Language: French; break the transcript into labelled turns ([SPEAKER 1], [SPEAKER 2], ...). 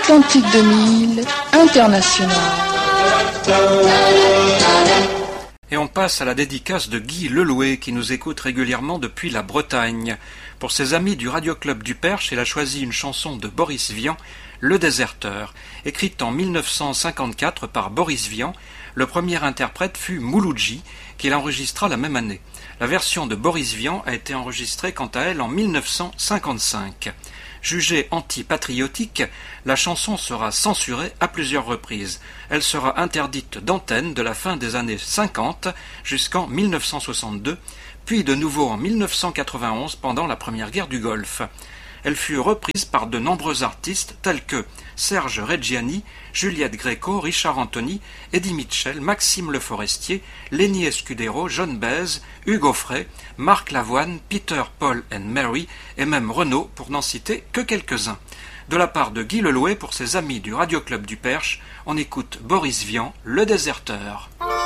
[SPEAKER 1] Atlantique 2000, International.
[SPEAKER 2] Et on passe à la dédicace de Guy Lelouet qui nous écoute régulièrement depuis la Bretagne. Pour ses amis du Radio Club du Perche, il a choisi une chanson de Boris Vian, Le Déserteur. Écrite en 1954 par Boris Vian, le premier interprète fut Mouloudji, qu'il enregistra la même année. La version de Boris Vian a été enregistrée quant à elle en 1955. Jugée anti-patriotique, la chanson sera censurée à plusieurs reprises. Elle sera interdite d'antenne de la fin des années 50 jusqu'en 1962, puis de nouveau en 1991 pendant la Première Guerre du Golfe. Elle fut reprise par de nombreux artistes tels que Serge Reggiani, Juliette Gréco, Richard Anthony, Eddie Mitchell, Maxime Le Forestier, Lenny Escudero, John Baez, Hugo Frey, Marc Lavoine, Peter, Paul and Mary et même Renaud, pour n'en citer que quelques-uns. De la part de Guy Lelouet pour ses amis du Radio Club du Perche, on écoute Boris Vian, Le Déserteur.